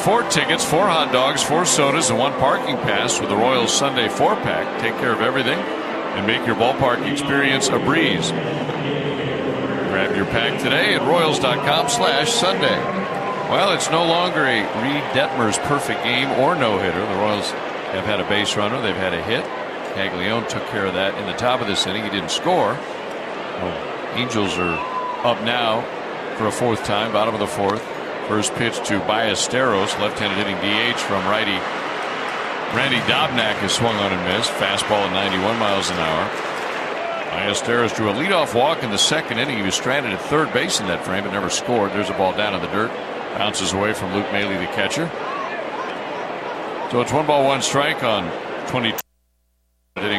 4 tickets, 4 hot dogs, 4 sodas, and 1 parking pass with the Royals Sunday 4-pack. Take care of everything and make your ballpark experience a breeze. Grab your pack today at Royals.com/Sunday. Well, it's no longer a Reed Detmers perfect game or no-hitter. The Royals have had a base runner. They've had a hit. Caglione took care of that in the top of this inning. He didn't score. Angels are up now for a 4th time, bottom of the 4th. First pitch to Ballesteros, left-handed hitting DH from righty Randy Dobnak is swung on and missed. Fastball at 91 miles an hour. Ballesteros drew a leadoff walk in the 2nd inning. He was stranded at 3rd base in that frame but never scored. There's a ball down in the dirt. Bounces away from Luke Maile, the catcher. So it's 1 ball, 1 strike on 22 hitting.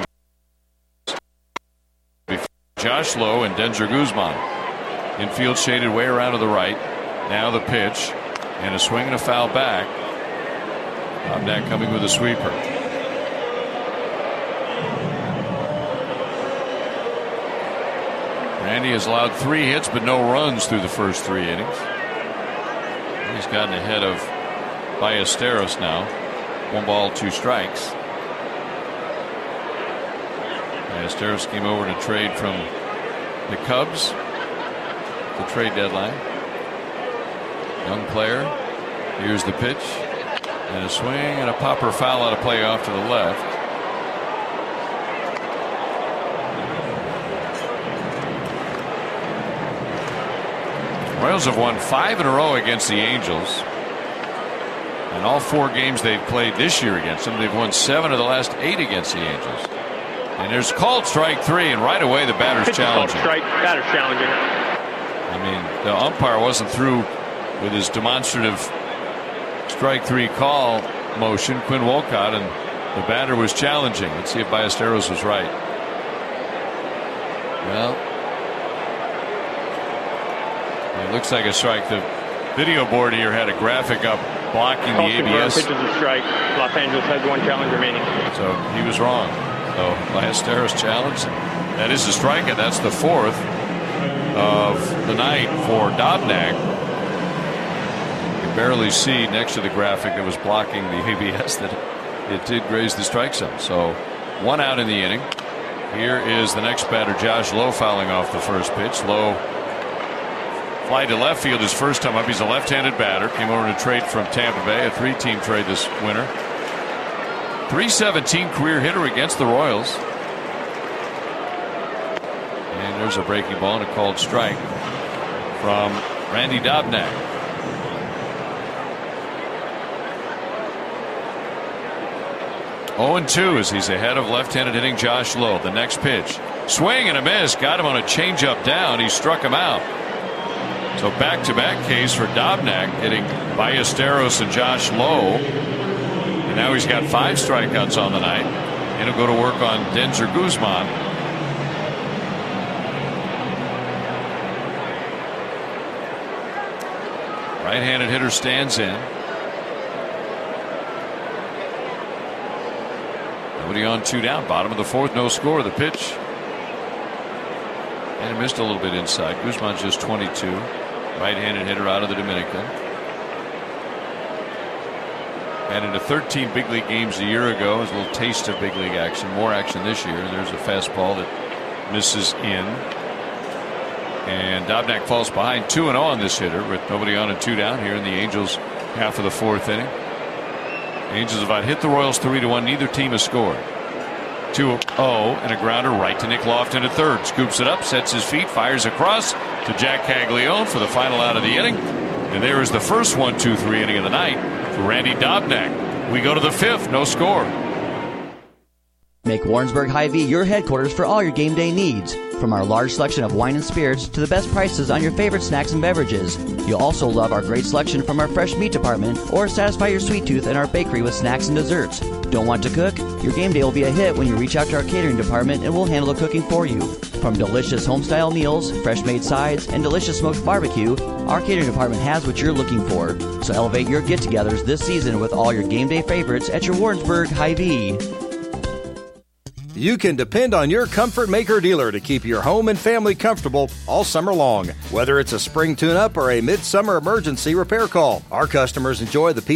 Josh Lowe and Denzer Guzman. Infield shaded way around to the right. Now the pitch and a swing and a foul back. Dobnak coming with a sweeper. Randy has allowed 3 hits but no runs through the first 3 innings. He's gotten ahead of Ballesteros now. 1 ball, 2 strikes. Ballesteros came over to trade from the Cubs. The trade deadline. Young player. Here's the pitch. And a swing and a popper foul out of play off to the left. Royals have won 5 in a row against the Angels. And all 4 games they've played this year against them, they've won 7 of the last 8 against the Angels. And there's called strike 3, and right away the batter's challenging. Batter's challenging. I mean, the umpire wasn't through with his demonstrative strike 3 call motion, Quinn Wolcott, and the batter was challenging. Let's see if Ballesteros was right. Well, it looks like a strike. The video board here had a graphic up blocking the ABS. Pitches a strike. Los Angeles has 1 challenge remaining. So he was wrong. So Ballesteros challenged. That is a strike, and that's the 4th of the night for Dobnak. You can barely see next to the graphic that was blocking the ABS that it did graze the strike zone. So 1 out in the inning. Here is the next batter, Josh Lowe, fouling off the first pitch. Lowe fly to left field his first time up. He's a left-handed batter. Came over to trade from Tampa Bay, a 3-team trade this winter. .317 career hitter against the Royals. And there's a breaking ball and a called strike from Randy Dobnak. Oh, 2 as he's ahead of left-handed hitting Josh Lowe. The next pitch. Swing and a miss. Got him on a changeup down. He struck him out. So back-to-back case for Dobnak, hitting Ballesteros and Josh Lowe. And now he's got 5 strikeouts on the night. And he'll go to work on Denzer Guzman. Right-handed hitter stands in. Nobody on, 2 down. Bottom of the 4th, no score. The pitch. And it missed a little bit inside. Guzman's just 22. Right-handed hitter out of the Dominican. And into 13 big league games a year ago, is a little taste of big league action. More action this year. There's a fastball that misses in. And Dobnak falls behind 2-0 on this hitter with nobody on and 2 down here in the Angels half of the 4th inning. Angels have hit the Royals 3-1. Neither team has scored. 2-0 and a grounder right to Nick Lofton at 3rd. Scoops it up, sets his feet, fires across to Jack Caglione for the final out of the inning. And there is the first 1-2-3 inning of the night for Randy Dobnak. We go to the 5th, no score. Make Warrensburg Hy-Vee your headquarters for all your game day needs. From our large selection of wine and spirits to the best prices on your favorite snacks and beverages. You'll also love our great selection from our fresh meat department or satisfy your sweet tooth in our bakery with snacks and desserts. Don't want to cook? Your game day will be a hit when you reach out to our catering department and we'll handle the cooking for you. From delicious home-style meals, fresh-made sides, and delicious smoked barbecue, our catering department has what you're looking for. So elevate your get-togethers this season with all your game day favorites at your Warrensburg Hy-Vee. You can depend on your Comfort Maker dealer to keep your home and family comfortable all summer long. Whether it's a spring tune-up or a midsummer emergency repair call, our customers enjoy the peace